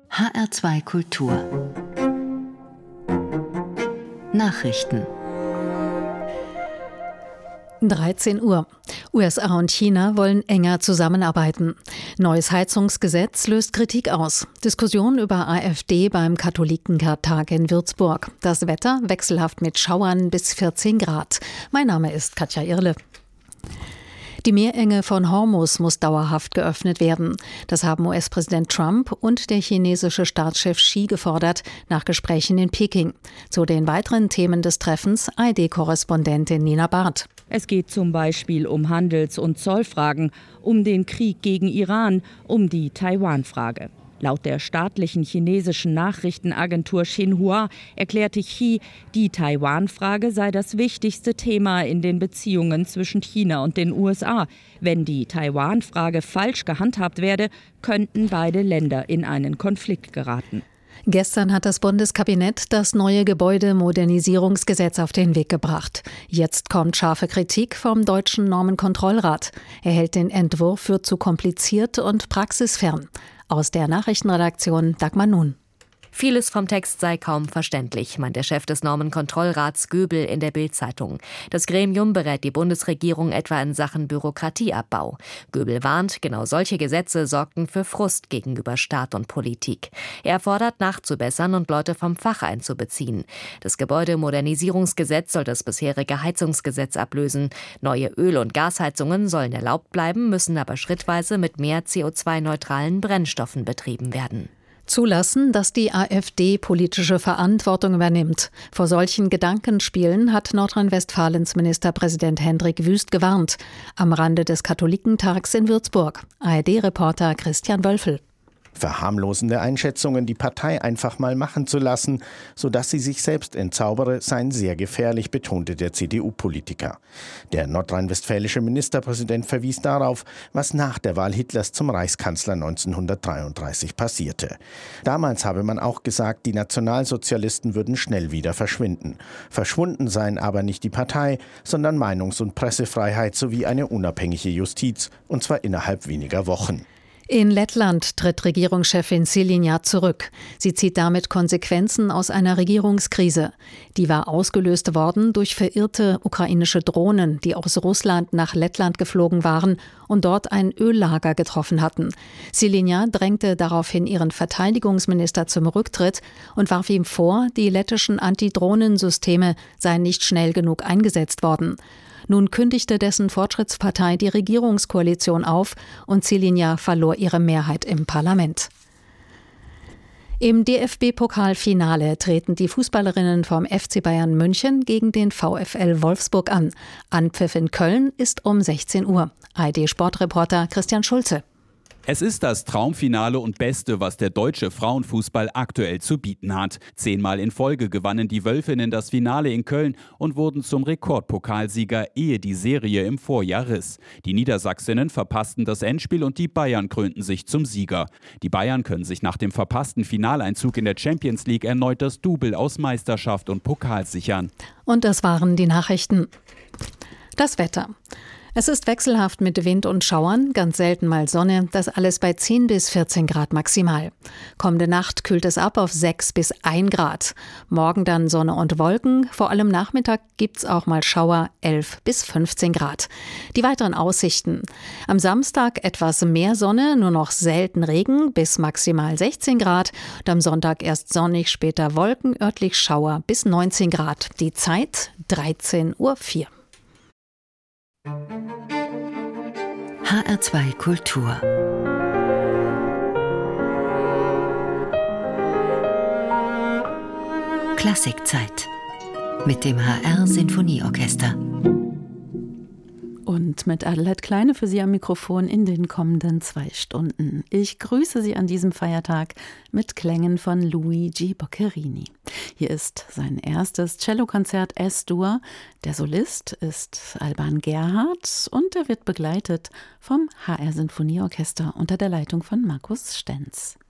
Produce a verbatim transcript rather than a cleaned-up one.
H R zwei Kultur Nachrichten. dreizehn Uhr. U S A und China wollen enger zusammenarbeiten. Neues Heizungsgesetz löst Kritik aus. Diskussion über AfD beim Katholikenkirchtag in Würzburg. Das Wetter wechselhaft mit Schauern bis vierzehn Grad. Mein Name ist Katja Irle. Die Meerenge von Hormuz muss dauerhaft geöffnet werden. Das haben U S-Präsident Trump und der chinesische Staatschef Xi gefordert, nach Gesprächen in Peking. Zu den weiteren Themen des Treffens A R D-Korrespondentin Nina Barth. Es geht zum Beispiel um Handels- und Zollfragen, um den Krieg gegen Iran, um die Taiwan-Frage. Laut der staatlichen chinesischen Nachrichtenagentur Xinhua erklärte Xi, die Taiwan-Frage sei das wichtigste Thema in den Beziehungen zwischen China und den U S A. Wenn die Taiwan-Frage falsch gehandhabt werde, könnten beide Länder in einen Konflikt geraten. Gestern hat das Bundeskabinett das neue Gebäudemodernisierungsgesetz auf den Weg gebracht. Jetzt kommt scharfe Kritik vom Deutschen Normenkontrollrat. Er hält den Entwurf für zu kompliziert und praxisfern. Aus der Nachrichtenredaktion Dagmar Nun. Vieles vom Text sei kaum verständlich, meint der Chef des Normenkontrollrats Göbel in der Bild-Zeitung. Das Gremium berät die Bundesregierung etwa in Sachen Bürokratieabbau. Göbel warnt, genau solche Gesetze sorgten für Frust gegenüber Staat und Politik. Er fordert, nachzubessern und Leute vom Fach einzubeziehen. Das Gebäudemodernisierungsgesetz soll das bisherige Heizungsgesetz ablösen. Neue Öl- und Gasheizungen sollen erlaubt bleiben, müssen aber schrittweise mit mehr C O zwei neutralen Brennstoffen betrieben werden. Zulassen, dass die AfD politische Verantwortung übernimmt. Vor solchen Gedankenspielen hat Nordrhein-Westfalens Ministerpräsident Hendrik Wüst gewarnt. Am Rande des Katholikentags in Würzburg. A R D-Reporter Christian Wölfel. Verharmlosende Einschätzungen, die Partei einfach mal machen zu lassen, sodass sie sich selbst entzaubere, seien sehr gefährlich, betonte der C D U-Politiker. Der nordrhein-westfälische Ministerpräsident verwies darauf, was nach der Wahl Hitlers zum Reichskanzler neunzehnhundertdreiunddreißig passierte. Damals habe man auch gesagt, die Nationalsozialisten würden schnell wieder verschwinden. Verschwunden seien aber nicht die Partei, sondern Meinungs- und Pressefreiheit sowie eine unabhängige Justiz, und zwar innerhalb weniger Wochen. In Lettland tritt Regierungschefin Šileņa zurück. Sie zieht damit Konsequenzen aus einer Regierungskrise. Die war ausgelöst worden durch verirrte ukrainische Drohnen, die aus Russland nach Lettland geflogen waren und dort ein Öllager getroffen hatten. Šileņa drängte daraufhin ihren Verteidigungsminister zum Rücktritt und warf ihm vor, die lettischen Antidrohnensysteme seien nicht schnell genug eingesetzt worden. Nun kündigte dessen Fortschrittspartei die Regierungskoalition auf und Šileņa verlor ihre Mehrheit im Parlament. Im D F B-Pokalfinale treten die Fußballerinnen vom F C Bayern München gegen den VfL Wolfsburg an. Anpfiff in Köln ist um sechzehn Uhr. A R D-Sportreporter Christian Schulze. Es ist das Traumfinale und Beste, was der deutsche Frauenfußball aktuell zu bieten hat. Zehnmal in Folge gewannen die Wölfinnen das Finale in Köln und wurden zum Rekordpokalsieger, ehe die Serie im Vorjahr riss. Die Niedersachsinnen verpassten das Endspiel und die Bayern krönten sich zum Sieger. Die Bayern können sich nach dem verpassten Finaleinzug in der Champions League erneut das Double aus Meisterschaft und Pokal sichern. Und das waren die Nachrichten. Das Wetter. Es ist wechselhaft mit Wind und Schauern, ganz selten mal Sonne, das alles bei zehn bis vierzehn Grad maximal. Kommende Nacht kühlt es ab auf sechs bis ein Grad. Morgen dann Sonne und Wolken, vor allem Nachmittag gibt's auch mal Schauer, elf bis fünfzehn Grad. Die weiteren Aussichten. Am Samstag etwas mehr Sonne, nur noch selten Regen bis maximal sechzehn Grad. Und am Sonntag erst sonnig, später Wolken, örtlich Schauer bis neunzehn Grad. Die Zeit dreizehn Uhr vier. H R zwei Kultur Klassikzeit mit dem H R-Sinfonieorchester. Und mit Adelheid Kleine für Sie am Mikrofon in den kommenden zwei Stunden. Ich grüße Sie an diesem Feiertag mit Klängen von Luigi Boccherini. Hier ist sein erstes Cellokonzert S-Dur. Der Solist ist Alban Gerhardt und er wird begleitet vom H R-Sinfonieorchester unter der Leitung von Markus Stenz.